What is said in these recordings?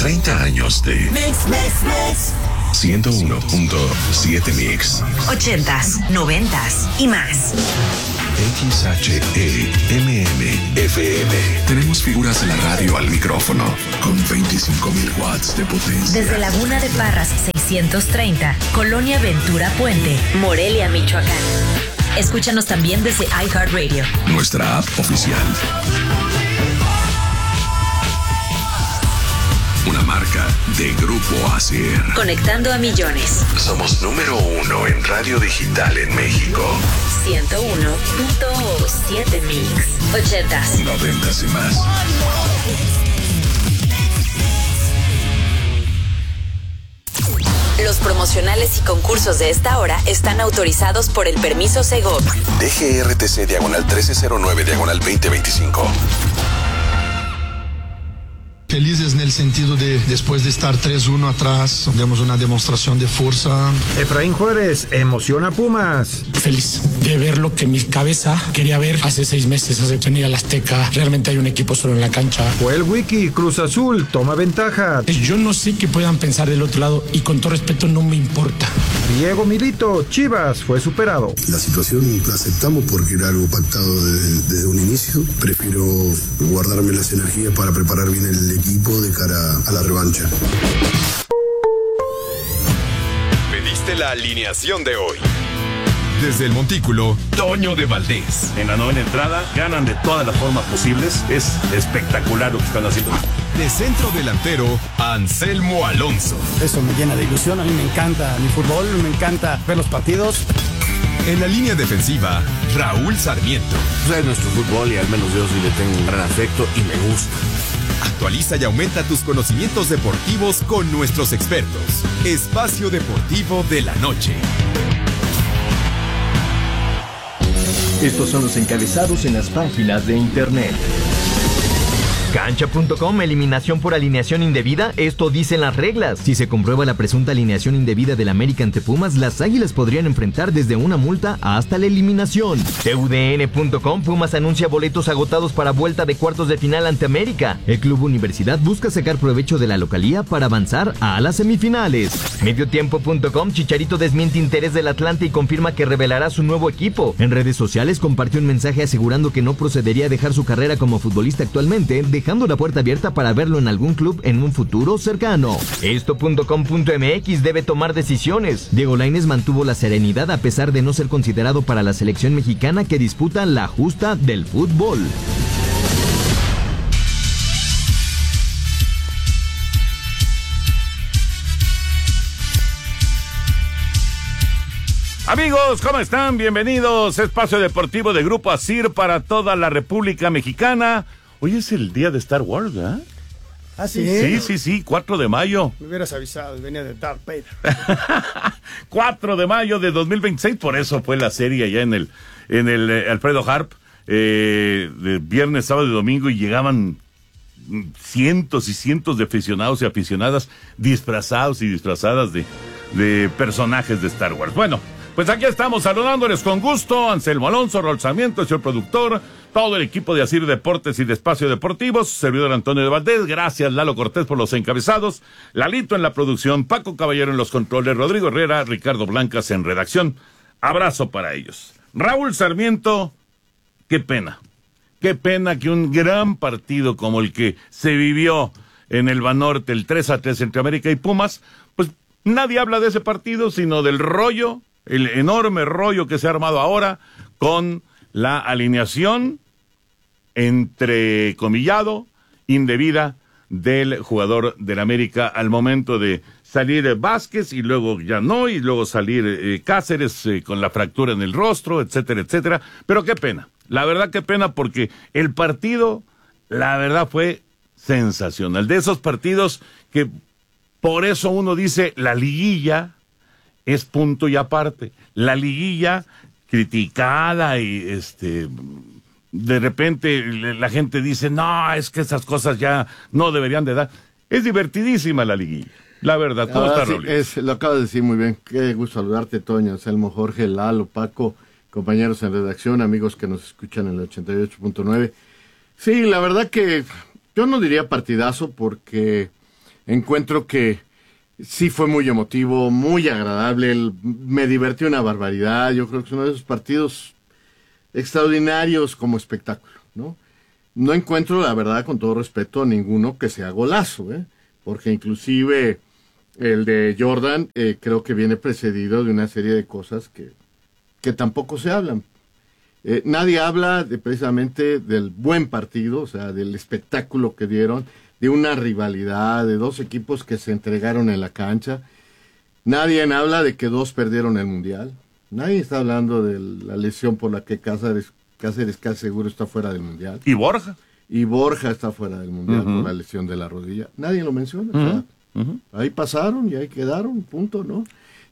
30 años de Mix, Mix, Mix. 101.7 Mix. 80s, 90s y más. XHEMM FM. Tenemos figuras de la radio al micrófono con 25,000 watts de potencia. Desde Laguna de Parras 630, Colonia Ventura Puente, Morelia, Michoacán. Escúchanos también desde iHeartRadio, Nuestra app oficial. Una marca de Grupo ASIR. Conectando a millones. Somos número 1 en radio digital en México. 101.7 Mix. 80s, 90s y más. Los promocionales y concursos de esta hora están autorizados por el permiso Segov. DGRTC diagonal 1309 diagonal 2025. Felices en el sentido de, después de estar 3-1 atrás, demos una demostración de fuerza. Efraín Juárez, emociona Pumas. Feliz de ver lo que mi cabeza quería ver hace 6 meses, hace venir al Azteca. Realmente hay un equipo solo en la cancha. Joel Wiki, Cruz Azul, toma ventaja. Yo no sé qué puedan pensar del otro lado y con todo respeto no me importa. Diego Milito, Chivas, fue superado. La situación la aceptamos porque era algo pactado desde un inicio. Prefiero guardarme las energías para preparar bien el equipo de cara a la revancha. Pediste la alineación de hoy. Desde el Montículo, Toño de Valdés. En la novena entrada, ganan de todas las formas posibles. Es espectacular lo que están haciendo. De centro delantero, Anselmo Alonso. Eso me llena de ilusión. A mí me encanta mi fútbol, me encanta ver los partidos. En la línea defensiva, Raúl Sarmiento. Es nuestro fútbol y al menos yo sí le tengo un gran afecto y me gusta. Actualiza y aumenta tus conocimientos deportivos con nuestros expertos. Espacio Deportivo de la Noche. Estos son los encabezados en las páginas de internet. Cancha.com, eliminación por alineación indebida, esto dicen las reglas. Si se comprueba la presunta alineación indebida del América ante Pumas, las Águilas podrían enfrentar desde una multa hasta la eliminación. TUDN.com, Pumas anuncia boletos agotados para vuelta de cuartos de final ante América. El Club Universidad busca sacar provecho de la localía para avanzar a las semifinales. Mediotiempo.com, Chicharito desmiente interés del Atlante y confirma que revelará su nuevo equipo. En redes sociales compartió un mensaje asegurando que no procedería a dejar su carrera como futbolista actualmente, dejando la puerta abierta para verlo en algún club en un futuro cercano. Esto.com.mx debe tomar decisiones. Diego Lainez mantuvo la serenidad a pesar de no ser considerado para la selección mexicana que disputa la justa del fútbol. Amigos, ¿cómo están? Bienvenidos. Espacio Deportivo de Grupo ASIR para toda la República Mexicana. Hoy es el día de Star Wars, ¿verdad? ¿Ah, sí? Sí, 4 de mayo. Me hubieras avisado, venía de Darth Vader. 4 de mayo de 2026, por eso fue la serie allá en el Alfredo Harp, de viernes, sábado y domingo, y llegaban cientos y cientos de aficionados y aficionadas disfrazados y disfrazadas de personajes de Star Wars. Bueno, pues aquí estamos saludándoles con gusto, Anselmo Alonso, Raúl Sarmiento, el señor productor, todo el equipo de ASIR Deportes y de Espacio Deportivo, su servidor Antonio de Valdés, gracias Lalo Cortés por los encabezados, Lalito en la producción, Paco Caballero en los controles, Rodrigo Herrera, Ricardo Blancas en redacción. Abrazo para ellos. Raúl Sarmiento, qué pena que un gran partido como el que se vivió en el Banorte, el 3-3 entre América y Pumas, pues nadie habla de ese partido, sino del rollo, el enorme rollo que se ha armado ahora con la alineación entrecomillado, indebida del jugador del América al momento de salir Vázquez y luego ya no, y luego salir Cáceres con la fractura en el rostro, etcétera, etcétera. Pero qué pena, la verdad qué pena, porque el partido, la verdad fue sensacional. De esos partidos que por eso uno dice la liguilla es punto y aparte. La liguilla criticada y de repente la gente dice, no, es que esas cosas ya no deberían de dar. Es divertidísima la liguilla, la verdad. ¿Cómo está, Raúl? Lo acabo de decir muy bien. Qué gusto saludarte, Toño, Anselmo, Jorge, Lalo, Paco, compañeros en redacción, amigos que nos escuchan en el 88.9. Sí, la verdad que yo no diría partidazo porque encuentro que sí fue muy emotivo, muy agradable, me divertí una barbaridad. Yo creo que es uno de esos partidos extraordinarios como espectáculo, ¿no? No encuentro, la verdad, con todo respeto, ninguno que sea golazo, porque inclusive el de Jordan creo que viene precedido de una serie de cosas que tampoco se hablan. Nadie habla precisamente del buen partido, o sea, del espectáculo que dieron, de una rivalidad, de dos equipos que se entregaron en la cancha. Nadie habla de que dos perdieron el Mundial. Nadie está hablando de la lesión por la que Cáceres casi seguro está fuera del Mundial. ¿Y Borja? Y Borja está fuera del Mundial por la lesión de la rodilla. Nadie lo menciona. O sea, ahí pasaron y ahí quedaron, punto, ¿no?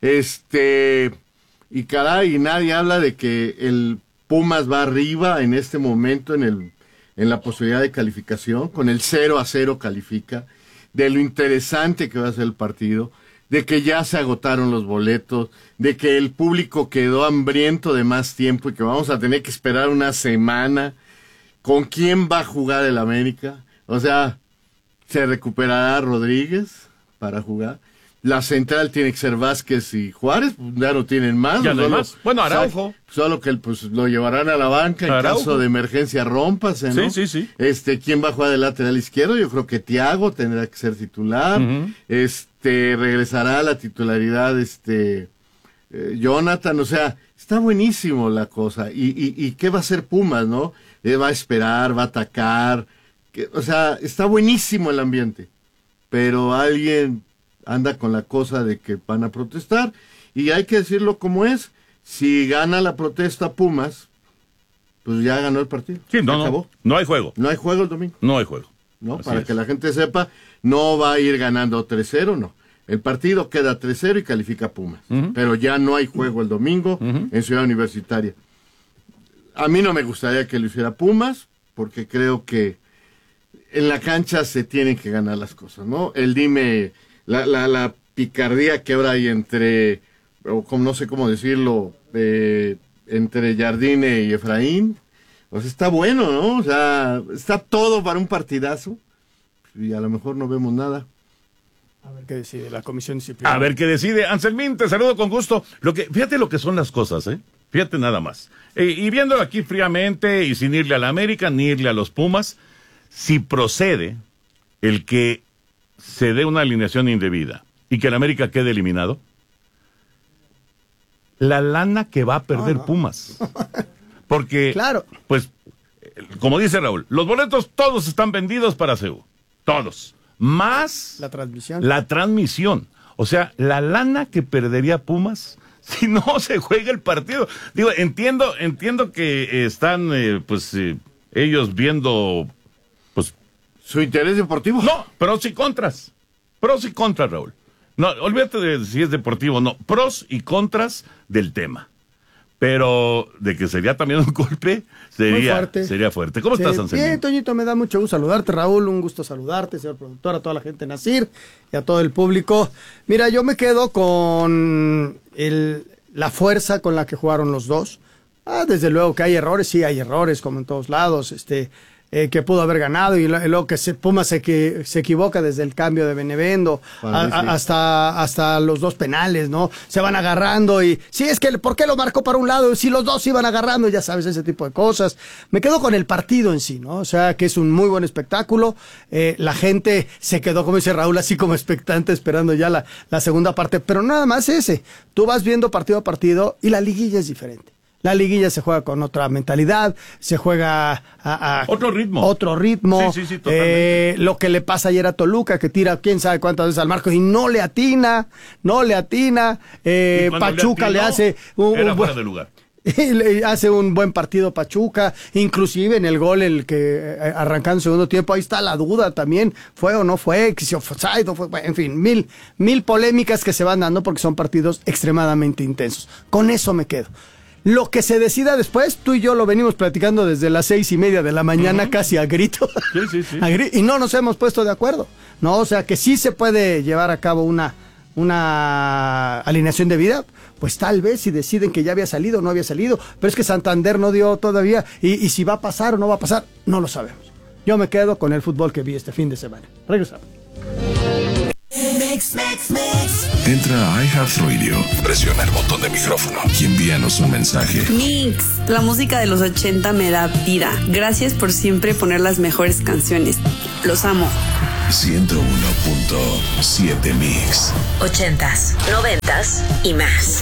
Y caray, nadie habla de que el Pumas va arriba en este momento en la posibilidad de calificación, con el 0-0 califica, de lo interesante que va a ser el partido, de que ya se agotaron los boletos, de que el público quedó hambriento de más tiempo y que vamos a tener que esperar una semana. ¿Con quién va a jugar el América? O sea, ¿se recuperará Rodríguez para jugar? La central tiene que ser Vázquez y Juárez, ya no tienen más. Ya no hay más. Bueno, Araujo. Solo que lo llevarán a la banca en caso de emergencia, rómpase, ¿no? Sí. ¿Quién va a jugar de lateral izquierdo? Yo creo que Thiago tendrá que ser titular. Regresará a la titularidad Jonathan, o sea, está buenísimo la cosa. ¿Y qué va a hacer Pumas, no? Va a esperar, va a atacar. O sea, está buenísimo el ambiente. Pero alguien anda con la cosa de que van a protestar, y hay que decirlo como es. Si gana la protesta Pumas, pues ya ganó el partido. Sí, no hay juego. No hay juego el domingo. No hay juego. ¿No? Para que la gente sepa, no va a ir ganando 3-0, no. El partido queda 3-0 y califica Pumas. Pero ya no hay juego el domingo en Ciudad Universitaria. A mí no me gustaría que lo hiciera Pumas, porque creo que en la cancha se tienen que ganar las cosas, ¿no? La picardía que ahora hay entre, o como no sé cómo decirlo, entre Jardine y Efraín, pues está bueno, ¿no? O sea, está todo para un partidazo y a lo mejor no vemos nada. A ver qué decide la comisión disciplinaria. A ver qué decide. Anselmín, te saludo con gusto. Fíjate lo que son las cosas, Fíjate nada más. Y viéndolo aquí fríamente y sin irle a la América ni irle a los Pumas, si procede el que se dé una alineación indebida y que el América quede eliminado, la lana que va a perder Pumas. Porque, claro, pues, como dice Raúl, los boletos todos están vendidos para CU. Todos. Más la transmisión. O sea, la lana que perdería Pumas si no se juega el partido. Digo, entiendo que están, ellos viendo, pues, su interés deportivo. No, pros y contras. Pros y contras, Raúl. No, olvídate de si es deportivo, no. Pros y contras del tema. Pero de que sería también un golpe, sería fuerte. ¿Cómo estás, Anselmo? Bien, Toñito, me da mucho gusto saludarte, Raúl. Un gusto saludarte, señor productor, a toda la gente de Nacir y a todo el público. Mira, yo me quedo con la fuerza con la que jugaron los dos. Desde luego que hay errores, sí hay errores, como en todos lados, que pudo haber ganado, y luego que Pumas se equivoca desde el cambio de Benevendo hasta los dos penales, ¿no? Se van agarrando y sí, es que ¿por qué lo marcó para un lado? Si los dos iban agarrando, ya sabes, ese tipo de cosas. Me quedo con el partido en sí, ¿no? O sea, que es un muy buen espectáculo. La gente se quedó, como dice Raúl, así como expectante, esperando ya la segunda parte, pero nada más ese. Tú vas viendo partido a partido y la liguilla es diferente. La liguilla se juega con otra mentalidad, se juega a otro ritmo. Sí, totalmente. Lo que le pasa ayer a Toluca, que tira quién sabe cuántas veces al marco y no le atina. Pachuca le hace fuera de lugar. Le hace un buen partido Pachuca, inclusive en el gol el que arrancando el segundo tiempo, ahí está la duda también, fue o no fue, si offside o fue, en fin, mil polémicas que se van dando porque son partidos extremadamente intensos. Con eso me quedo. Lo que se decida después, tú y yo lo venimos platicando desde las 6:30 de la mañana, casi a grito. Sí. Y no nos hemos puesto de acuerdo, ¿no? O sea, que sí se puede llevar a cabo una alineación de vida, pues tal vez si deciden que ya había salido o no había salido, pero es que Santander no dio todavía, y si va a pasar o no va a pasar, no lo sabemos. Yo me quedo con el fútbol que vi este fin de semana. Regresamos. Entra a iHeartRadio, presiona el botón de mixófono y envíanos un mensaje. Mix, la música de los 80 me da vida. Gracias por siempre poner las mejores canciones. Los amo. 101.7 Mix. 80s, 90s y más.